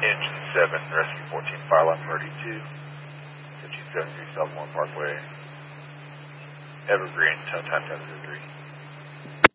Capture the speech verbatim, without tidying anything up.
Engine seven, Rescue fourteen, Fire Line thirty-two, fifteen seventy-three South one Parkway, Evergreen, time time zero three.